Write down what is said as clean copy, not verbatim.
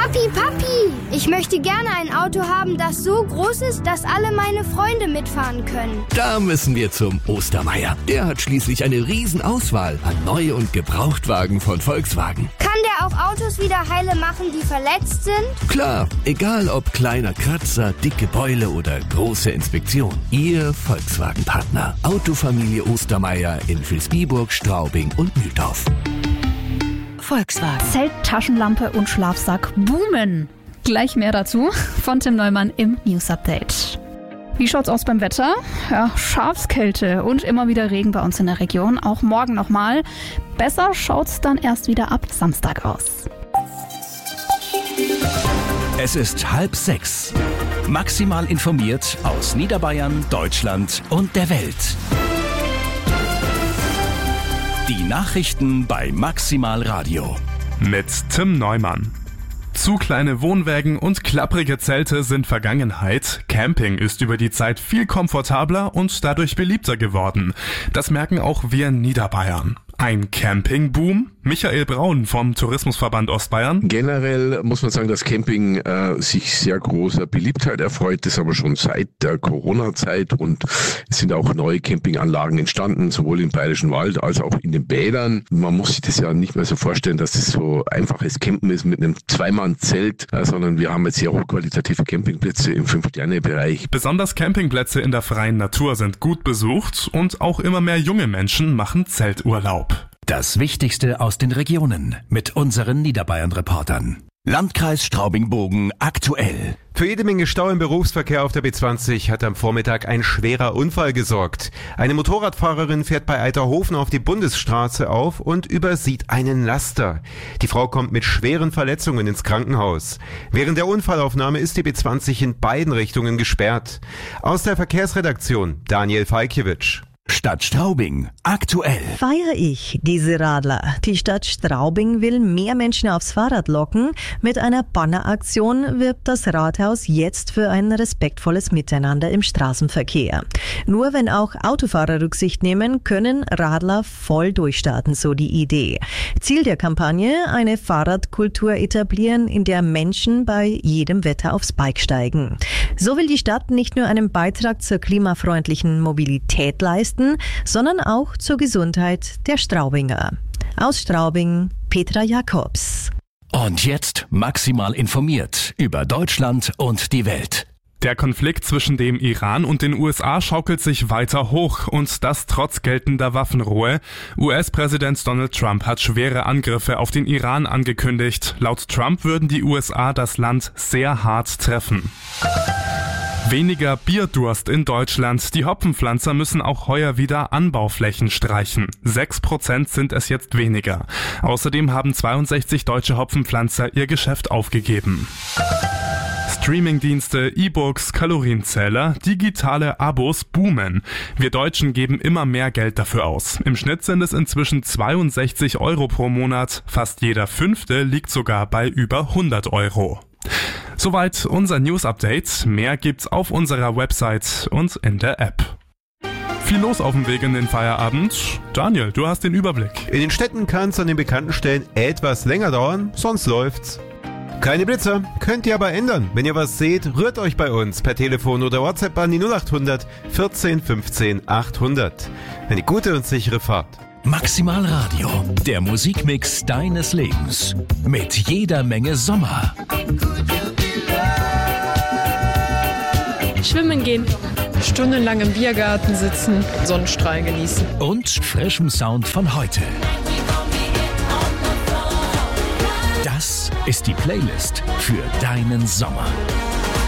Papi, ich möchte gerne ein Auto haben, das so groß ist, dass alle meine Freunde mitfahren können. Da müssen wir zum Ostermeier. Der hat schließlich eine Riesenauswahl an Neu- und Gebrauchtwagen von Volkswagen. Kann der auch Autos wieder heile machen, die verletzt sind? Klar, egal ob kleiner Kratzer, dicke Beule oder große Inspektion. Ihr Volkswagen-Partner. Autofamilie Ostermeier in Vilsbiburg, Straubing und Mühldorf. Volkswagen. Zelt, Taschenlampe und Schlafsack boomen. Gleich mehr dazu von Tim Neumann im News Update. Wie schaut's aus beim Wetter? Ja, Schafskälte und immer wieder Regen bei uns in der Region. Auch morgen nochmal. Besser schaut's dann erst wieder ab Samstag aus. Es ist 5:30. Maximal informiert aus Niederbayern, Deutschland und der Welt. Die Nachrichten bei Maximal Radio. Mit Tim Neumann. Zu kleine Wohnwägen und klapprige Zelte sind Vergangenheit. Camping ist über die Zeit viel komfortabler und dadurch beliebter geworden. Das merken auch wir in Niederbayern. Ein Campingboom? Michael Braun vom Tourismusverband Ostbayern. Generell muss man sagen, dass Camping sich sehr großer Beliebtheit erfreut. Das aber schon seit der Corona-Zeit und es sind auch neue Campinganlagen entstanden, sowohl im Bayerischen Wald als auch in den Bädern. Man muss sich das ja nicht mehr so vorstellen, dass es so einfaches Campen ist mit einem Zweimann-Zelt, sondern wir haben jetzt sehr hochqualitative Campingplätze im 5-Sterne-Bereich. Besonders Campingplätze in der freien Natur sind gut besucht und auch immer mehr junge Menschen machen Zelturlaub. Das Wichtigste aus den Regionen mit unseren Niederbayern-Reportern. Landkreis Straubing-Bogen aktuell. Für jede Menge Stau im Berufsverkehr auf der B20 hat am Vormittag ein schwerer Unfall gesorgt. Eine Motorradfahrerin fährt bei Eiterhofen auf die Bundesstraße auf und übersieht einen Laster. Die Frau kommt mit schweren Verletzungen ins Krankenhaus. Während der Unfallaufnahme ist die B20 in beiden Richtungen gesperrt. Aus der Verkehrsredaktion Daniel Falkiewicz. Stadt Straubing aktuell. Feier ich diese Radler. Die Stadt Straubing will mehr Menschen aufs Fahrrad locken. Mit einer Banneraktion wirbt das Rathaus jetzt für ein respektvolles Miteinander im Straßenverkehr. Nur wenn auch Autofahrer Rücksicht nehmen, können Radler voll durchstarten, so die Idee. Ziel der Kampagne: eine Fahrradkultur etablieren, in der Menschen bei jedem Wetter aufs Bike steigen. So will die Stadt nicht nur einen Beitrag zur klimafreundlichen Mobilität leisten, sondern auch zur Gesundheit der Straubinger. Aus Straubing, Petra Jakobs. Und jetzt maximal informiert über Deutschland und die Welt. Der Konflikt zwischen dem Iran und den USA schaukelt sich weiter hoch und das trotz geltender Waffenruhe. US-Präsident Donald Trump hat schwere Angriffe auf den Iran angekündigt. Laut Trump würden die USA das Land sehr hart treffen. Weniger Bierdurst in Deutschland. Die Hopfenpflanzer müssen auch heuer wieder Anbauflächen streichen. 6% sind es jetzt weniger. Außerdem haben 62 deutsche Hopfenpflanzer ihr Geschäft aufgegeben. Streamingdienste, E-Books, Kalorienzähler, digitale Abos boomen. Wir Deutschen geben immer mehr Geld dafür aus. Im Schnitt sind es inzwischen 62 € pro Monat. Fast jeder Fünfte liegt sogar bei über 100 €. Soweit unser News-Update. Mehr gibt's auf unserer Website und in der App. Viel los auf dem Weg in den Feierabend. Daniel, du hast den Überblick. In den Städten kann es an den bekannten Stellen etwas länger dauern, sonst läuft's. Keine Blitzer, könnt ihr aber ändern. Wenn ihr was seht, rührt euch bei uns per Telefon oder WhatsApp an die 0800 14 15 800. Eine gute und sichere Fahrt. Maximal Radio, der Musikmix deines Lebens. Mit jeder Menge Sommer. Schwimmen gehen, stundenlang im Biergarten sitzen, Sonnenstrahlen genießen. Und frischem Sound von heute. Das ist die Playlist für deinen Sommer.